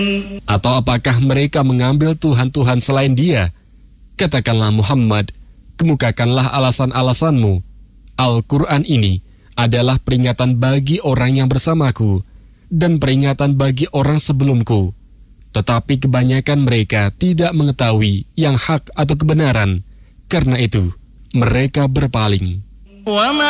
Atau apakah mereka mengambil Tuhan-Tuhan selain Dia? Katakanlah Muhammad, kemukakanlah alasan-alasanmu. Al-Quran ini adalah peringatan bagi orang yang bersamaku dan peringatan bagi orang sebelumku. Tetapi kebanyakan mereka tidak mengetahui yang hak atau kebenaran. Karena itu, mereka berpaling.